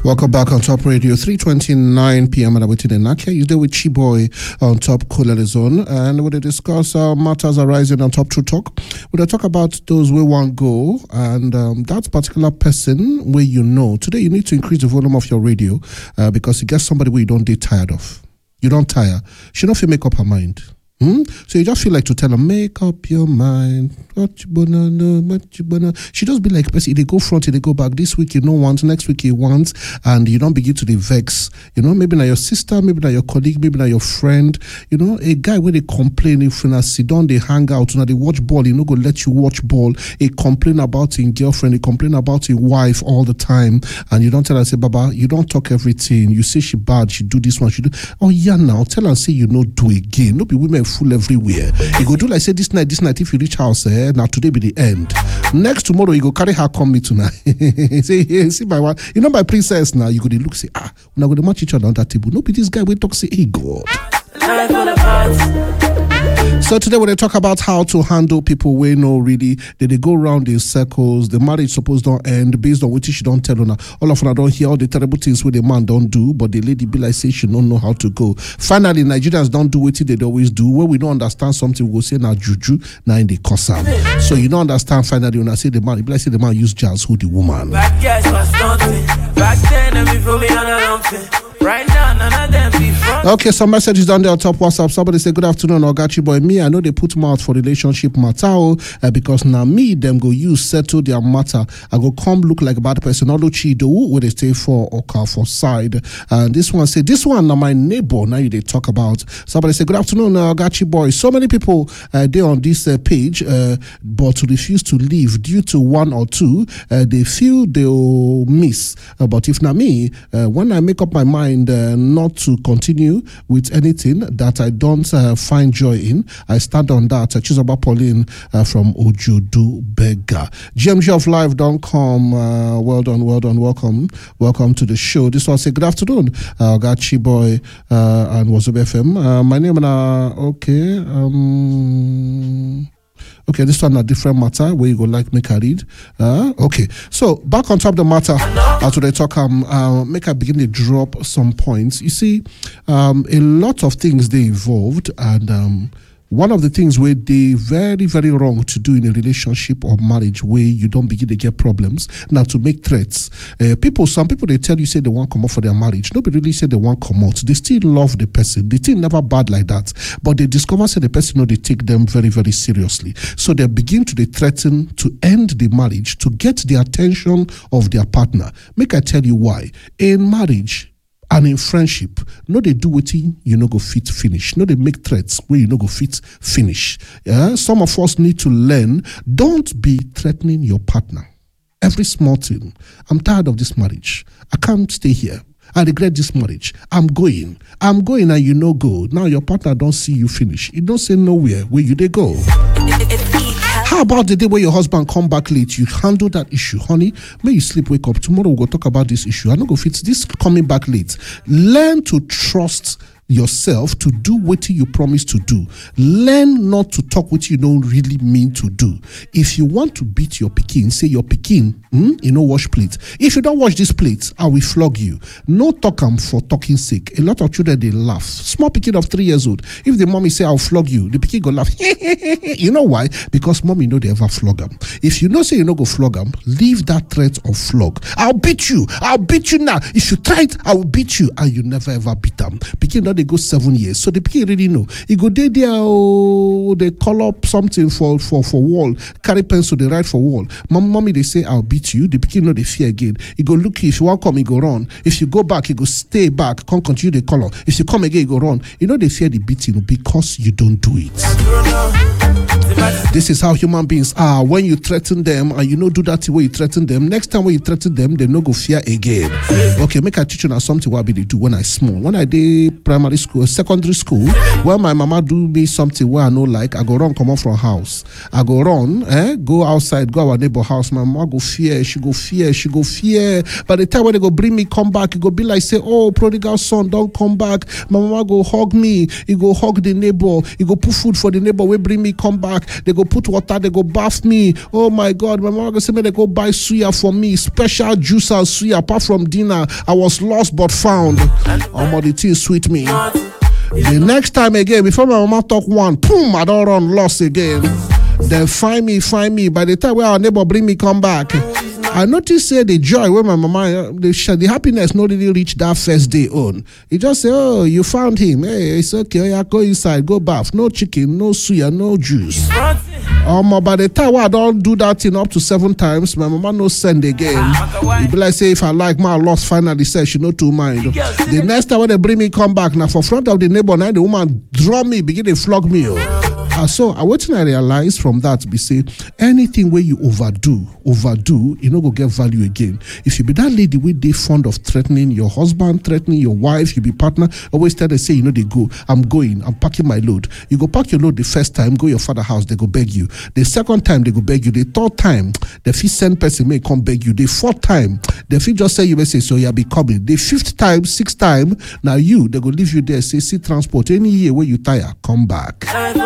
Welcome back on Top Radio, 3:29 p.m. and I'm with Nakia. You're there with Chiboy on Top Cool Zone, and we're going to discuss matters arising on Top True Talk. We're going to talk about those we want go, and that particular person where you know. Today you need to increase the volume of your radio because you get somebody where you don't get tired of. You don't tire. She don't feel make up her mind. So you just feel like to tell her, make up your mind. What you wanna know, what you wanna. She just be like, they go front, they go back. This week you know once, next week you want, and you don't begin to the vex. You know, maybe not your sister, maybe not your colleague, maybe not your friend. You know, a guy where they complain if you sit down, they hang out, they watch ball, you know, go let you watch ball. He complain about his girlfriend, he complain about his wife all the time, and you don't tell her, say, Baba, you don't talk everything. You say she bad, she do this one, she do. Oh yeah, now tell her, say you know do again. No be women full everywhere. You go do like say this night if you reach house, now today be the end. Next tomorrow you go carry her come me tonight. Say, hey, see my wife, you know my princess now. You go to look, say, we're going to match each other on that table. No be this guy we talk, say, hey God. So today we're going to talk about how to handle people where no really they go around in circles. The marriage supposed don't end based on what she don't tell her. All of them don't hear all the terrible things where the man don't do, but the lady be like say she don't know how to go. Finally, Nigerians don't do what they always do. When we don't understand something, we go say now juju, now in the cosam. So you don't understand finally when I say the man, be like say the man use jazz who the woman. Back guys was stunting. Back then and before me on a long thing. Right now, none of them be front. Okay, some messages down there on top WhatsApp. Somebody say, good afternoon, Ogachi boy. Me, I know they put mouth for relationship matter because now me, them go use settle their matter. I go come look like a bad person. Although Chido, where they stay for or car for side. And this one say, this one now my neighbor, now they talk about. Somebody say, good afternoon, Ogachi boy. So many people they on this page, but refuse to leave due to one or two. They feel they'll miss. But if not me, when I make up my mind, not to continue with anything that I don't find joy in, I stand on that. Chizoba Pauline from Ojudu Bega. GMGofLive.com. Well done, welcome to the show. This one say good afternoon, Gachi Boy and Wazube FM. My name Okay, this one a different matter where you go like make a read. Okay, so back on top of the matter as they talk, make I begin to drop some points. You see, a lot of things they evolved, and one of the things where they very, very wrong to do in a relationship or marriage where you don't begin to get problems. Now to make threats. Some people they tell you say they want to come out for their marriage. Nobody really say they want to come out. They still love the person. They still never bad like that. But they discover say the person they take them very, very seriously. So they begin to threaten to end the marriage to get the attention of their partner. Make I tell you why. In marriage and in friendship, no they do wetin you no go fit finish. No they make threats where you no go fit finish. Some of us need to learn, don't be threatening your partner. Every small thing. I'm tired of this marriage. I can't stay here. I regret this marriage. I'm going and you no go. Now your partner don't see you finish. It don't say nowhere where you they go. How about the day where your husband come back late? You handle that issue, honey. May you sleep, wake up. Tomorrow we'll go talk about this issue. I don't go fit this coming back late. Learn to trust yourself to do what you promise to do. Learn not to talk what you don't really mean to do. If you want to beat your pikin, say your pikin, you know, wash plate. If you don't wash this plate, I will flog you. No talk for talking sake. A lot of children, they laugh. Small pikin of 3 years old. If the mommy say, I'll flog you, the pikin go laugh. You know why? Because mommy know they ever flog them. If you know say you know go flog them, leave that threat of flog. I'll beat you now. If you try it, I will beat you. And you never ever beat them. Pikin don't they go 7 years. So the pikin really know. You go there, they call up something for wall, carry pencil, they write for wall. Mommy, they say, I'll beat you. The pikin know they fear again. You go look, if you want come, you go run. If you go back, you go stay back, can't continue the color. If you come again, you go run. You know they fear the beating because you don't do it. This is how human beings are. When you threaten them and you know do that way you threaten them, next time when you threaten them, they no go fear again. Okay, make I teach you now something what I be do when I small. When I did primary school, secondary school, when my mama do me something where I know like, I go run, come out from house. I go run, go outside, go our neighbor house. My mama go fear, she go fear. By the time when they go bring me, come back, it go be like say, oh, prodigal son, don't come back. My mama go hug me, he go hug the neighbor, he go put food for the neighbor, we bring me, come back. back. They go put water, they go bath me. Oh my God, my mama go say me they go buy suya for me, special juice and suya. Apart from dinner, I was lost but found. The tea sweet me. The next time again, before my mama talk one, boom, I don't run lost again. Then find me. By the time where our neighbor bring me come back, I noticed say the joy when my mama, the happiness not really reach that first day on. He just say, oh, you found him. Hey, it's okay. Yeah, go inside, go bath. No chicken, no suya, no juice. By the time I don't do that thing up to 7 times, my mama no send again. It be like say if I like my lost finally said she no too mind. The next time when they bring me come back, now for front of the neighbor, now the woman draw me, begin to flog me. So what I realized from that be say anything where you overdo, you know go get value again. If you be that lady with they fond of threatening your husband, threatening your wife, you be partner, always tell them say, you know, they go, I'm packing my load. You go pack your load the first time, go your father's house, they go beg you. The second time they go beg you. The third time, the fifth send person may come beg you. The fourth time, the fifth just say you may say, so you'll be coming. The fifth time, sixth time, now they go leave you there, say, see transport, any year where you tire, come back.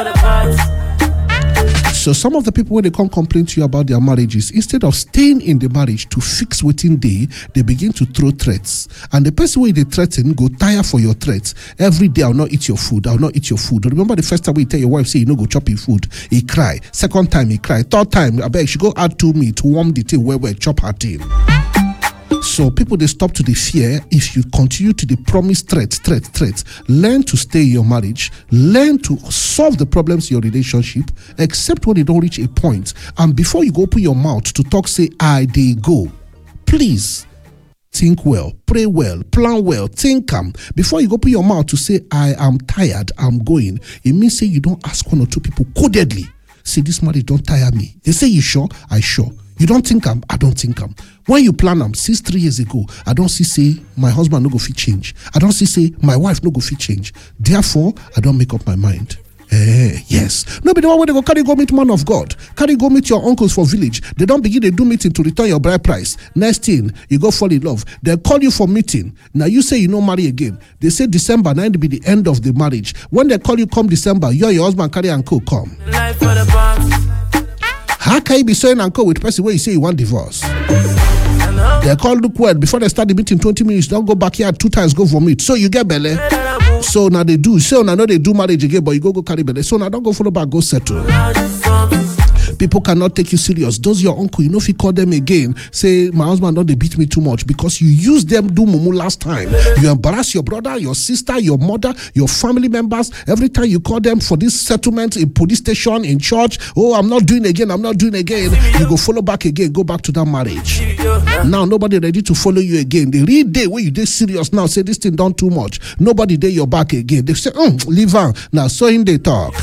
So some of the people when they come complain to you about their marriages, instead of staying in the marriage to fix within they begin to throw threats. And the person where they threaten go tire for your threats. Every day I'll not eat your food. Remember the first time you tell your wife say you no go chop your food, he cry. Second time he cry. Third time I beg she go add to me to warm the thing where chop her thing. So people they stop to the fear if you continue to the promise threats. Learn to stay in your marriage. Learn to solve the problems in your relationship, except when they don't reach a point. And before you go open your mouth to talk, say, they go. Please think well, pray well, plan well, think calm. Before you go open your mouth to say, I am tired, I'm going. It means say you don't ask 1 or 2 people codedly. Say this marriage don't tire me. They say you sure? I sure. You don't think I don't think when you plan since 3 years ago, I don't see say my husband no go fit change. I don't see say my wife no go fit change. Therefore, I don't make up my mind. Yes. No, but the one where they go carry go meet man of God. Carry go meet your uncles for village. They don't begin to do meeting to return your bride price. Next thing, you go fall in love. They call you for meeting. Now you say you no marry again. They say December 9 to be the end of the marriage. When they call you come December, you and your husband carry and come. Life for the box. How can you be saying and with person where you say you want divorce? They call look well before they start the meeting 20 minutes. Don't go back here 2 times, go vomit. So you get belly. So now they do. So now they do marriage again, but you go carry belly. So now don't go follow back, go settle. People cannot take you serious. Those your uncle, you know if you call them again, say my husband don't they beat me too much because you used them do mumu last time. You embarrass your brother, your sister, your mother, your family members. Every time you call them for this settlement in police station, in church, oh I'm not doing again. You go follow back again, go back to that marriage. Now nobody ready to follow you again. The real day where you did serious now, say this thing done too much. Nobody there your back again. They say, leave on. Now so in they talk.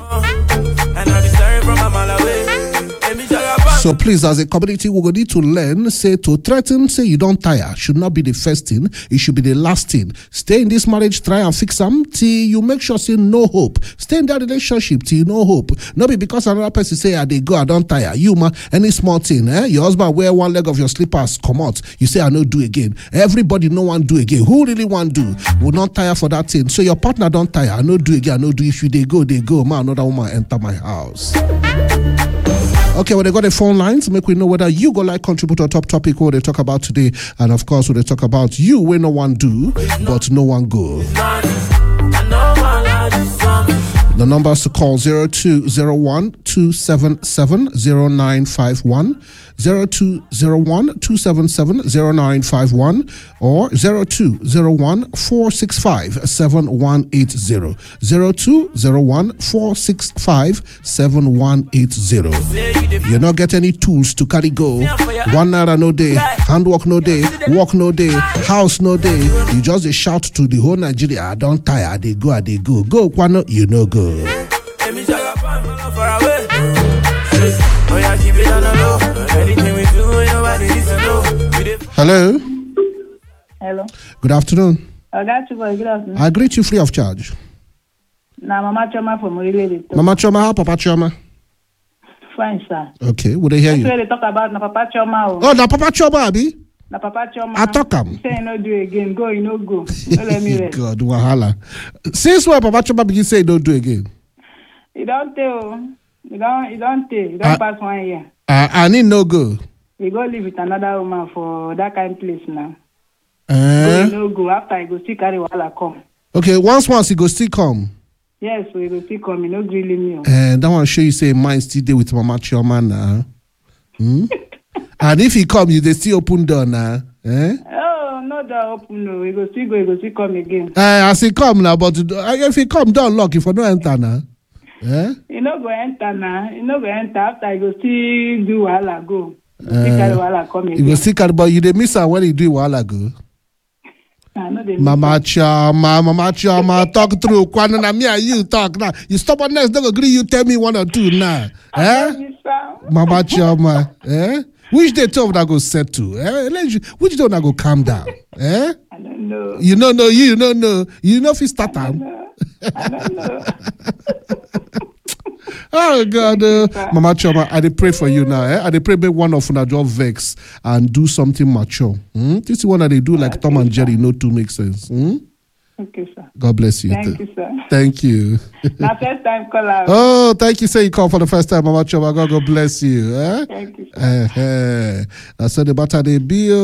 So please, as a community, we will need to learn, say to threaten, say you don't tire, should not be the first thing, it should be the last thing. Stay in this marriage, try and fix them till you make sure say no hope. Stay in that relationship till no hope. Not be because another person say, they go, I don't tire. You ma, any small thing, your husband wear one leg of your slippers, come out. You say, I no do again. Everybody no one do again. Who really want do? Will not tire for that thing. So your partner don't tire. I no do again, I no do. If you they go. Man, another woman enter my house. Okay, well, they got the phone lines. Make we know whether you go like contribute to top topic what they talk about today. And of course, what they talk about you where no one do, but no one go. The numbers to call 0201-277-0951, 0201-277-0951, or 0201-465-7180, 0201-465-7180. You not get any tools to carry go. 1 naira no day, handwork no day, work no day, house no day. You just shout to the whole Nigeria, I don't tire, they go. Go, Kwano, you no go. Hello. Hello. Good afternoon. I got you, boy. Good afternoon. I greet you free of charge. Now, Mama Choma from Uribe. Mama Choma, how Papa Choma? Fine, sir. Okay, would they hear you? That's where they talk about na Papa Choma. Oh, na Papa Choma, Abi? Na Papa Choma. I talk him. Say no do again. Go, you no go. Don't let me rest. God, wahala. Since when Papa Choma begin say don't do again? You don't tell. You don't take. You don't pass 1 year. And it no go. You go live with another woman for that kind of place now. So Eh? you no go. After you go still carry wahala come. Okay, once he go still come. Yes, so you go still come. You no gree leave me. And that one show you say mine still there with Mama Chioma now. And if he come, you they still open door now. Eh? Oh, no door open. No, you go still come again. As he come now, but if he come, don't lock if I don't enter now. Eh? You no go enter now. You no go enter. After you go still do wahala go. You still carry wahala come You again. go still carry, but you dey miss her when you do it while ago. I know they Mama Chioma, talk through. Kwano na me and you talk now. You stop on next, don't agree. You tell me 1 or 2 now. Eh? Mama Chioma, eh? Which day two of that go settle? Eh? Which day una go calm down? Eh? I don't know. You don't know. You don't know. You know if you start am. I don't know. Oh God, Mama Chioma, I dey pray for you now. I dey pray make one of una just vex and do something mature. This is one that they do like Tom and Jerry. No two make sense. Okay, sir. God bless you. Thank you, sir. Thank you. Now, first time call out. Oh, thank you. Say you call for the first time, Mama Chioma. God bless you. Eh? Thank you, sir. I said the matter they be.